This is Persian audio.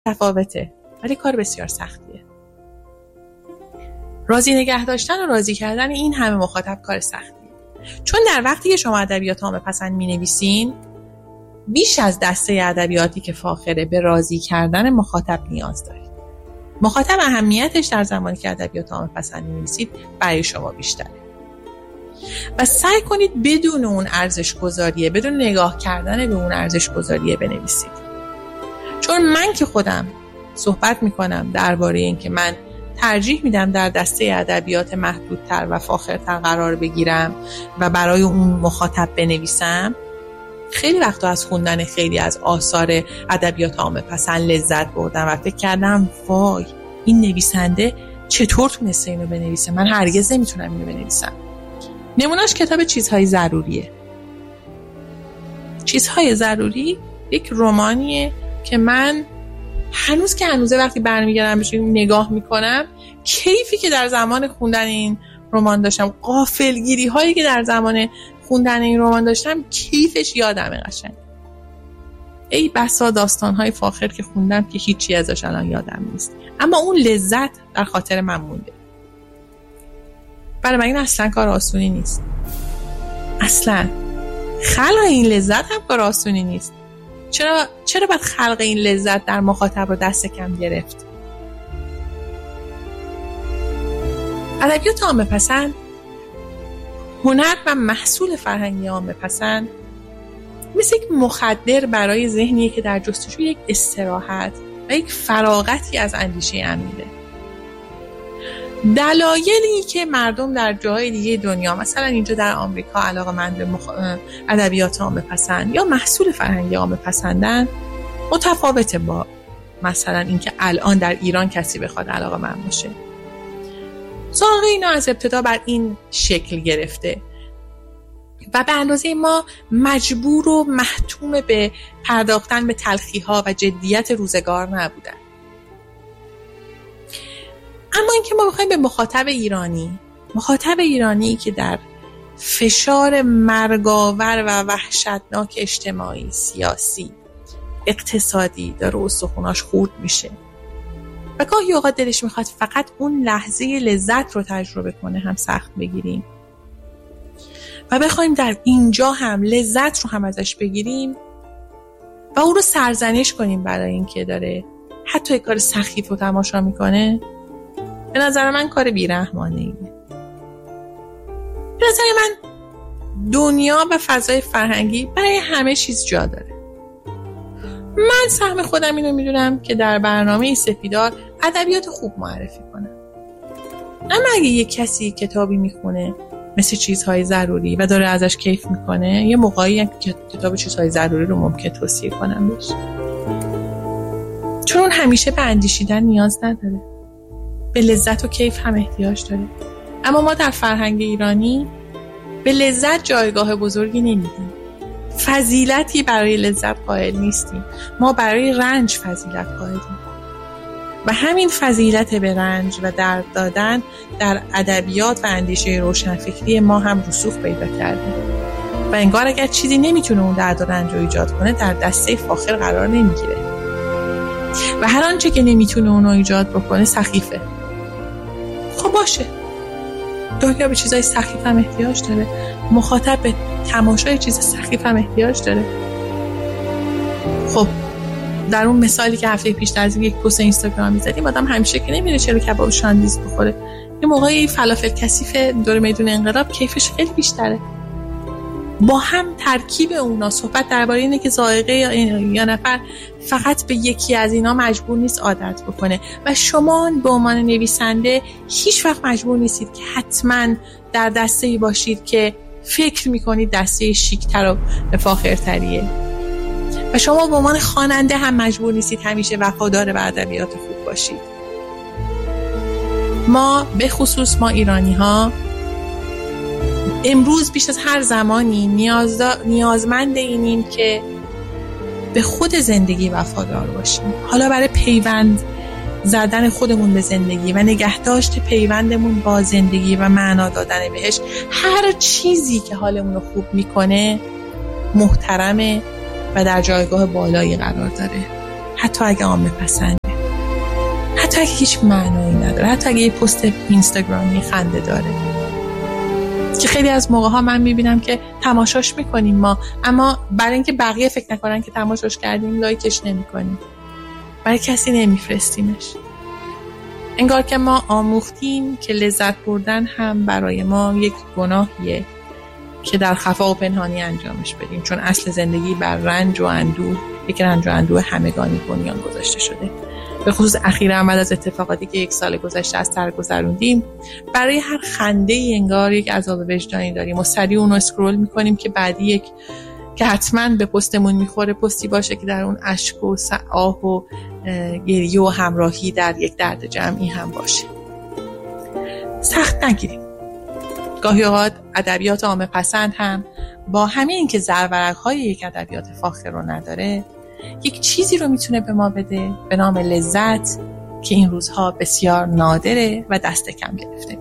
متفاوته ولی کار بسیار سختیه. راضی نگه داشتن و راضی کردن این همه مخاطب کار سختیه. چون در وقتی که شما ادبیات عامه پسند می‌نویسین، بیش از دسته ادبیاتی که فاخره به راضی کردن مخاطب نیاز دارید. مخاطب اهمیتش در زمانی که ادبیات عامه پسند می‌نویسید برای شما بیشتره. و سعی کنید بدون اون ارزش گذاریه، بدون نگاه کردن به اون ارزش گذاریه بنویسید. چون من که خودم صحبت میکنم درباره این که من ترجیح میدم در دسته ادبیات محدودتر و فاخرتر قرار بگیرم و برای اون مخاطب بنویسم، خیلی وقتا از خوندن خیلی از آثار ادبیات عامه پسند لذت بردم و فکر کردم وای این نویسنده چطور تونسته اینو بنویسه، من هرگز نمیتونم اینو بنویسم. نمونهش کتاب چیزهای ضروریه. چیزهای ضروری یک رمانیه که من هنوزه وقتی برمیگردم بهش نگاه میکنم، کیفی که در زمان خوندن این رمان داشتم، غافلگیری هایی که در زمان خوندن این رمان داشتم، کیفش یادمه قشنگ. ای بسا داستان های فاخر که خوندم که هیچی ازش الان یادم نیست، اما اون لذت در خاطر من مونده. برای من این اصلا کار آسونی نیست. اصلا خلق این لذت هم کار آسونی نیست. چرا باید خلق این لذت در مخاطب رو دست کم گرفت؟ ادبیات عامه پسند، هنر و محصول فرهنگی عامه پسند مثل یک مخدر برای ذهنیه که در جستجوی یک استراحت و یک فراغتی از اندیشه عمیقه. دلایلی که مردم در جاهای دیگه دنیا، مثلا اینجا در آمریکا، علاقه‌مند به ادبیات عامه پسند یا محصول فرهنگی عامه پسندن متفاوته با مثلا اینکه الان در ایران کسی بخواد علاقه‌مند باشه. ظاهر اینا از ابتدا بر این شکل گرفته و به اندازه ما مجبور و محتوم به پرداختن به تلخی‌ها و جدیت روزگار نبودن. اما اینکه ما بخوایم به مخاطب ایرانی که در فشار مرگاور و وحشتناک اجتماعی، سیاسی، اقتصادی داره استخوناش خورد میشه و گاهی اوقات دلش میخواد فقط اون لحظه لذت رو تجربه کنه، هم سخت بگیریم و بخوایم در اینجا هم لذت رو هم ازش بگیریم و او رو سرزنش کنیم برای اینکه داره حتی یک کار سخیف رو تماشا میکنه، به نظر من کار بی‌رحمانه‌ایه. به نظر من دنیا و فضای فرهنگی برای همه چیز جا داره. من سهم خودم اینو میدونم که در برنامه سپیدار ادبیات خوب معرفی کنم. اما اگه یک کسی کتابی میخونه مثل چیزهای ضروری و داره ازش کیف میکنه، یه موقعی که کتاب چیزهای ضروری رو ممکن توصیه کنم بهش، چون همیشه به اندیشیدن نیاز نداره، به لذت و کیف هم احتیاج داره. اما ما در فرهنگ ایرانی به لذت جایگاه بزرگی نمیدیم، فضیلتی برای لذت قائل نیستیم، ما برای رنج فضیلت قائلیم و همین فضیلت به رنج و درد دادن در ادبیات و اندیشه روشنفکری ما هم رسوخ پیدا کرده و انگار اگر چیزی نمیتونه اون درد و رنج رو ایجاد کنه در دسته فاخر قرار نمیگیره و هر آنچه که نمیتونه اونو ایجاد بکنه سخیفه. خب باشه، دنیا به چیزای سخیف هم احتیاج داره، مخاطب به تماشای چیز سخیف هم احتیاج داره. خب در اون مثالی که هفته پیش در یک پست اینستاگرامی زدیم، آدم همیشه که نمیره چرا کباب شاندیز بخوره، یه موقعی فلافل کثیف دور میدون انقلاب کیفش خیلی بیشتره. با هم ترکیب اونا صحبت درباره اینه که ذائقه یا نفر فقط به یکی از اینا مجبور نیست عادت بکنه و شما به عنوان نویسنده هیچ وقت مجبور نیستید که حتما در دسته‌ای باشید که فکر میکنید دسته شیک‌تر و فاخرتریه و شما به عنوان خواننده هم مجبور نیستید همیشه وفادار به ادبیات خوب باشید. ما به خصوص ما ایرانی ها امروز بیش از هر زمانی نیازمند اینیم که به خود زندگی وفادار باشیم، حالا برای پیوند زدن خودمون به زندگی و نگهداشت پیوندمون با زندگی و معنا دادن بهش. هر چیزی که حالمون رو خوب میکنه محترمه و در جایگاه بالایی قرار داره. حتی اگه عامه پسنده، حتی اگه هیچ معنایی نداره، حتی اگه یه پست اینستاگرامی خنده داره، که خیلی از موقع ها من میبینم که تماشاش میکنیم ما، اما برای اینکه بقیه فکر نکنن که تماشاش کردیم لایکش نمیکنیم، برای کسی نمیفرستیمش. انگار که ما آموختیم که لذت بردن هم برای ما یک گناهیه که در خفا و پنهانی انجامش بدیم، چون اصل زندگی بر رنج و اندوه، یک رنج و اندوه همگانی بنیان گذاشته شده. به خصوص اخیراً بعد از اتفاقاتی که 1 سال گذشته از سر گذروندیم، برای هر خنده‌ای انگار یک عذاب وجدانی داریم و سریع اون رو اسکرول میکنیم که بعدی که حتما به پستمون میخوره پستی باشه که در اون اشک و آه و گریه و همراهی در یک درد جمعی هم باشه. سخت نگیریم. گاهی اوقات ادبیات عامه پسند هم با همین که زرورق‌های یک ادبیات فاخر رو نداره، یک چیزی رو میتونه به ما بده به نام لذت که این روزها بسیار نادره و دست کم گرفته.